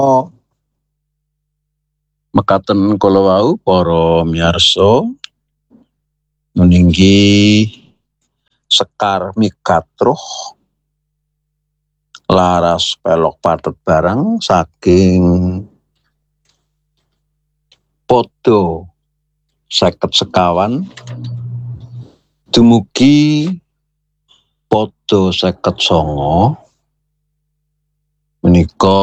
mekaten kala wau para miyarsa meninggi Sekar Mikatruh laras pelok pathet barang saking Podo 50 sekawan dumugi Podo 59 menika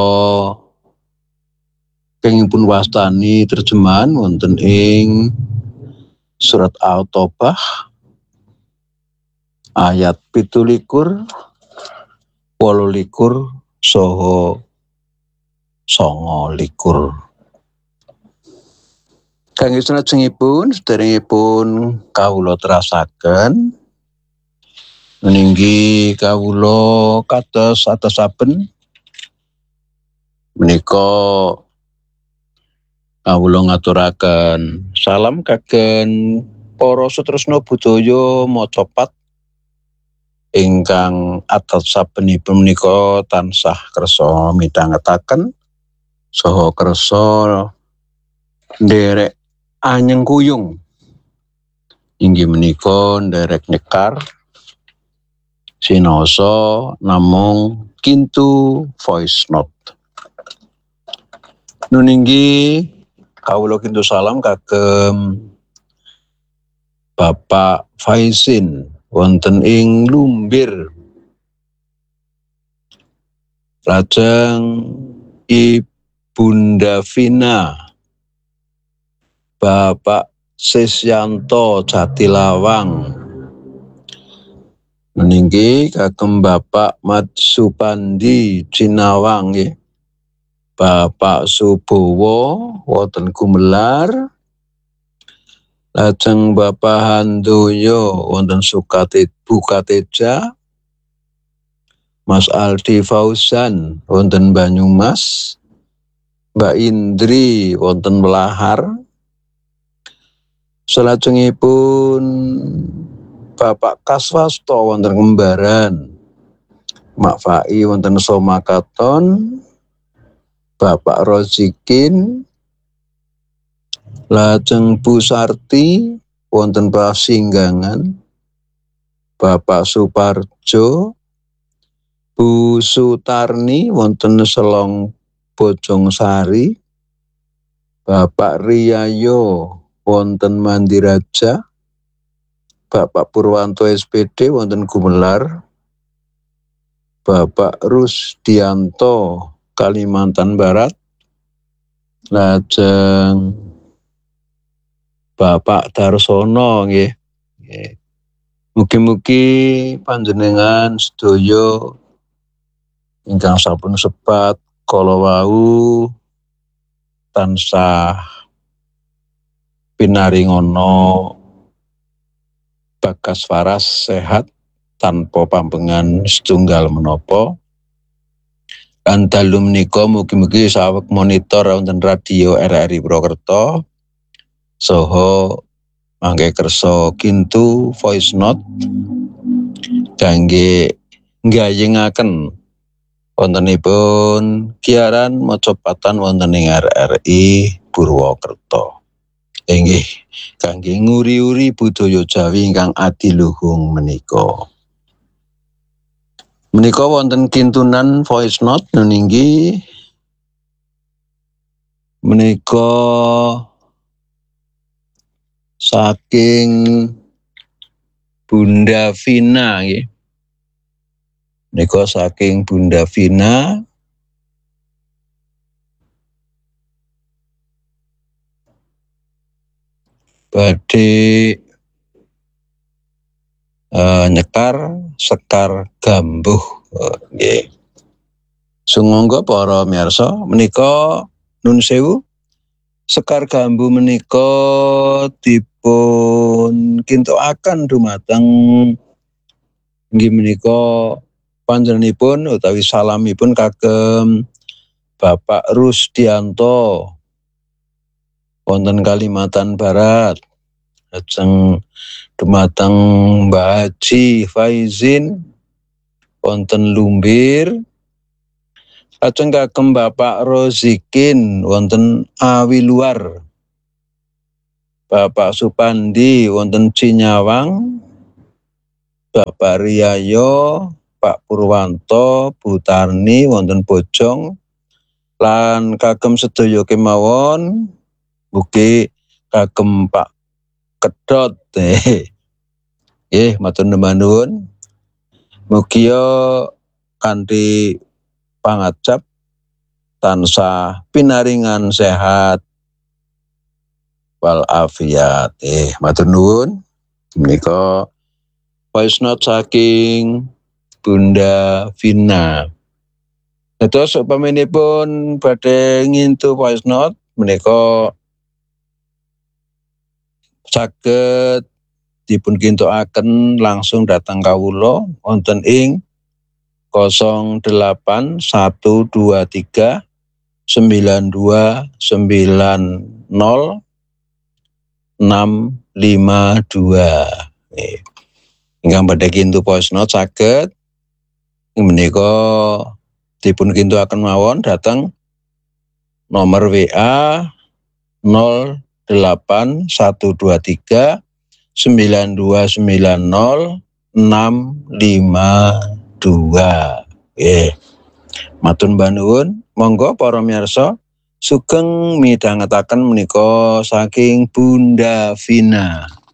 kenging wastani terjemahan wonten ing surat Al-Taubah ayat 17, 18 saha 29. Kangge salajengipun sedherekipun kawula terasaken meninggi kawula kados atesaken menika kawula ngaturaken salam kagem para sutresna budaya macapat ingkang atesabenipun menika tansah kersa midhangetaken saha kersa nderek anyengkuyung inggih menika nderek nyekar sinaosa namung kintu voice note. Nuninggi kawula kintu salam kagem Bapak Faizin wonten ing Lumbir. Lajeng Ibunda Vina, Bapak Sisyanto Jatilawang, meninggi kagem Bapak Matsupandi Cinawang nggih. Bapak Subowo wonten Gumelar. Lajeng Bapak Handoyo wonten Bukateja. Mas Aldi Fauzan wonten Banyumas. Mbak Indri wonten Melahar. Salajengipun Bapak Kaswasto wonten Kembaran. Mak Fai wonten Somakaton. Bapak Rozikin, lajeng Bu Sarti wonten Pasinggangan, Bapak Suparjo, Bu Sutarni wonten Selong Bojongsari, Bapak Riyayo wonten Mandiraja, Bapak Purwanto SPD wonten Gumelar, Bapak Rusdianto Kalimantan Barat, lajeng Bapak Darsono nggih. Mugi-mugi panjenengan sedaya ingkang sampun sebat kala wau tansah pinaringana bagas waras sehat tanpa pambengan setunggal menapa. Lan dalu menika mugi-mugi saweg monitor wonten radio RRI Purwokerto saha mangke kersa kintu voice note kangge nggayengaken wontenipun giaran macapatan wonten ing RRI Purwokerto. Inggih kangge nguri-uri budaya Jawi ingkang adiluhung menika. Menika wonten kintunan voice note nuninggi menika saking Bunda Vina nggih. Menika saking Bunda Vina. Badhe nyekar Sekar Gambuh nggih. Sumangga para miyarsa menika nun sewu Sekar Gambuh menika dipun kintukaken dumateng inggih menika panjenenganipun utawi salamipun kagem Bapak Rusdianto wonten Kalimantan Barat. Lajeng dumateng Mbah Haji Faizin wonten Lumbir. Lajeng kagem Bapak Rozikin wonten Awiluar, Bapak Supandi wonten Cinyawang, Bapak Riyayo, Pak Purwanto, Bu Tarni wonten Bojong, lan kagem sedaya kemawon mugi kagem Pak Kedot. Nggih, matur nuwun. Mugi kanthi pangajap tansah pinaringan sehat walafiat. Matur nuwun. Menika voice note saking Bunda Vina. Terus upaminipun badhe ngintu voice note menika saged dipun gintukaken langsung datang kawula wonten ing 08123 9290 652. Ingkang badhe kintu voice note saged menika dipun kintuaken mawon dhateng nomor WA 08123 9290 652. Matur nuwun. Monggo para miyarsa sugeng midhangetaken menika saking Bunda Vina.